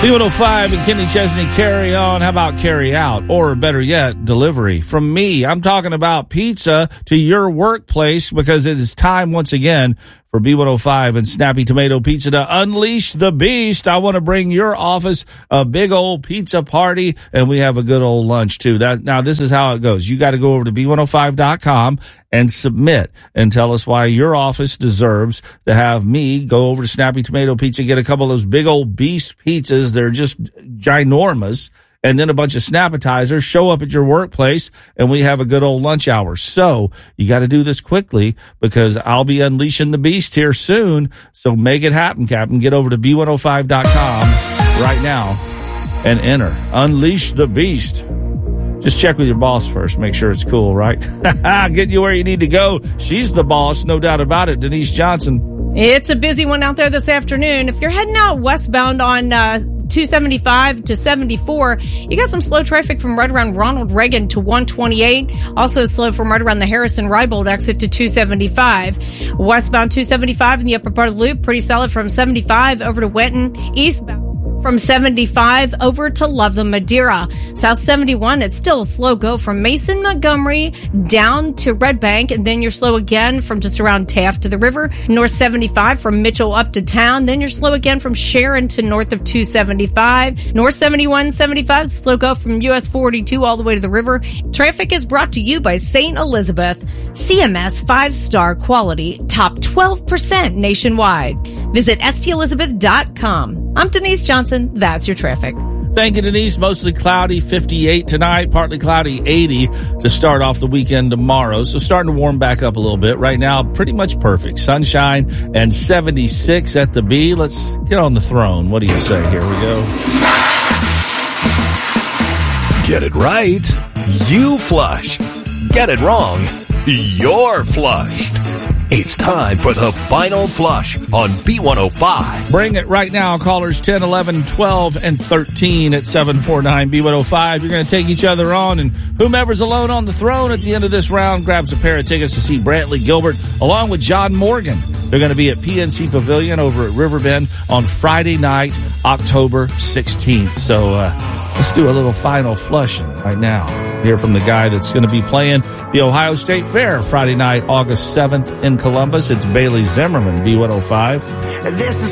B105 and Kenny Chesney, carry on. How about carry out? Or better yet, delivery from me. I'm talking about pizza to your workplace because it is time once again for B105 and Snappy Tomato Pizza to unleash the beast. I want to bring your office a big old pizza party, and we have a good old lunch too. Now, this is how it goes. You got to go over to B105.com and submit and tell us why your office deserves to have me go over to Snappy Tomato Pizza, get a couple of those big old beast pizzas. They're just ginormous. And then a bunch of Snappetizers, show up at your workplace, and we have a good old lunch hour. So you got to do this quickly because I'll be unleashing the beast here soon. So make it happen, Captain. Get over to B105.com right now and enter. Unleash the beast. Just check with your boss first. Make sure it's cool, right? Get you where you need to go. She's the boss, no doubt about it. Denise Johnson. It's a busy one out there this afternoon. If you're heading out westbound on 275 to 74, you got some slow traffic from right around Ronald Reagan to 128. Also slow from right around the Harrison-Rybold exit to 275. Westbound 275 in the upper part of the loop, pretty solid from 75 over to Winton. Eastbound from 75 over to Loveland, Madeira. South 71, it's still a slow go from Mason, Montgomery down to Red Bank, and then you're slow again from just around Taft to the river. North 75 from Mitchell up to town, then you're slow again from Sharon to north of 275. North 71, 75, slow go from US 42 all the way to the river. Traffic is brought to you by St. Elizabeth. CMS 5-star quality, top 12% nationwide. Visit stelizabeth.com. I'm Denise Johnson. That's your traffic. Thank you, Denise. Mostly cloudy, 58 tonight, partly cloudy, 80 to start off the weekend tomorrow. So starting to warm back up a little bit. Right now, pretty much perfect. Sunshine and 76 at the B. Let's get on the throne. What do you say? Here we go. Get it right, you flush. Get it wrong, you're flushed. It's time for the final flush on B105. Bring it right now. Callers 10, 11, 12, and 13 at 749 B105. You're going to take each other on, and whomever's alone on the throne at the end of this round grabs a pair of tickets to see Brantley Gilbert along with John Morgan. They're going to be at PNC Pavilion over at Riverbend on Friday night, October 16th. So let's do a little final flush right now. Hear from the guy that's going to be playing the Ohio State Fair Friday night, August 7th in Columbus. It's Bailey Zimmerman, B105. This is